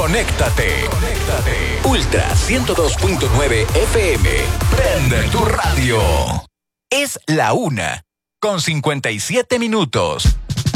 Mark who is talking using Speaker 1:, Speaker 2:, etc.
Speaker 1: Conéctate. Ultra 102.9 FM. Prende tu radio. Es la 1:57.